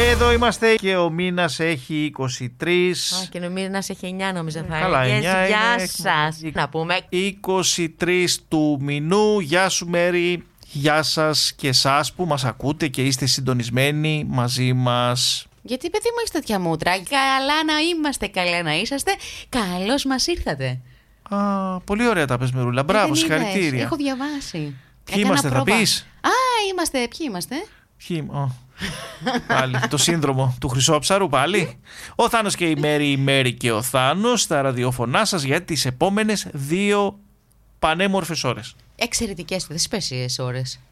Εδώ είμαστε και ο μήνας έχει 23. Και ο μήνας έχει 9, νόμιζα θα Καλά, έλεγες. 9 Γεια είναι. σας. Να πούμε 23 του μηνού. Γεια σου Μέρη. Γεια σας και εσάς που μας ακούτε και είστε συντονισμένοι μαζί μας. γιατί παιδί μου έχεις τέτοια μούτρα. Καλά να είμαστε, καλά να είσαστε. Καλώς μας ήρθατε. Πολύ ωραία τα πες Μερούλα. Μπράβο, Δεν είδες, συγχαρητήρια. έχω διαβάσει. Ποιοι είμαστε θα πεις? Ποιοι είμαστε? Πάλι το σύνδρομο του Χρυσόψαρου πάλι. Ο Θάνος και η Μέρη και ο Θάνος στα ραδιοφωνά σας για τις επόμενες 2 πανέμορφες ώρες. Εξαιρετικές, θεσπέσιες ώρες.